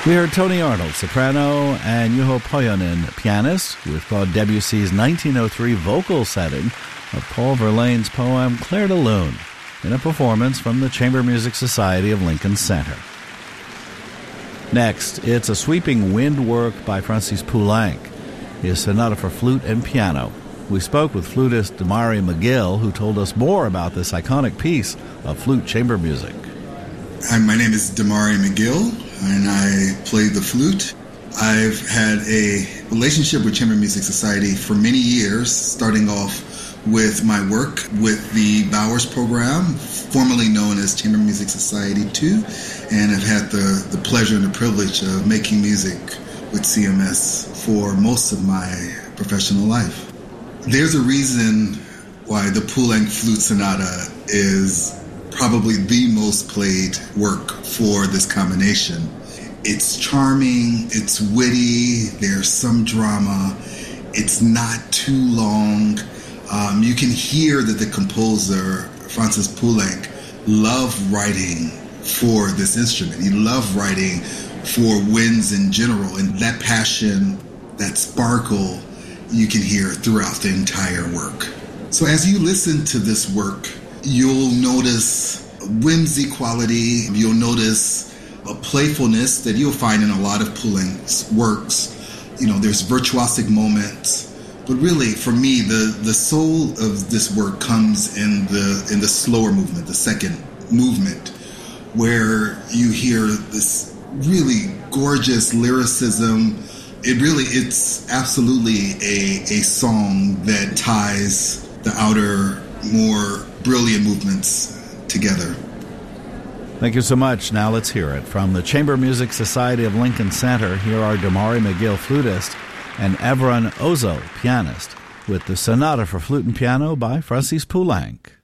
We heard Tony Arnold, soprano, and Juho Pohjonen, pianist, with Claude Debussy's 1903 vocal setting of Paul Verlaine's poem Clair de Lune, in a performance from the Chamber Music Society of Lincoln Center. Next, it's a sweeping wind work by Francis Poulenc, his sonata for flute and piano. We spoke with flutist Damari McGill, who told us more about this iconic piece of flute chamber music. My name is Damari McGill, and I play the flute. I've had a relationship with Chamber Music Society for many years, starting off with my work with the Bowers program, formerly known as Chamber Music Society 2, and I've had the pleasure and the privilege of making music with CMS for most of my professional life. There's a reason why the Poulenc Flute Sonata is probably the most played work for this combination. It's charming, it's witty, there's some drama, it's not too long. You can hear that the composer, Francis Poulenc, loved writing for this instrument. He loved writing for winds in general, and that passion, that sparkle, you can hear throughout the entire work. So as you listen to this work, you'll notice whimsy quality, you'll notice a playfulness that you'll find in a lot of Poulenc's works. You know, there's virtuosic moments, but really, for me, the soul of this work comes in the slower movement, the second movement, where you hear this really gorgeous lyricism. It's absolutely a song that ties the outer, more brilliant movements together. Thank you so much. Now let's hear it. From the Chamber Music Society of Lincoln Center, here are Damari McGill, flutist, and Evron Ozo, pianist, with the Sonata for Flute and Piano by Francis Poulenc.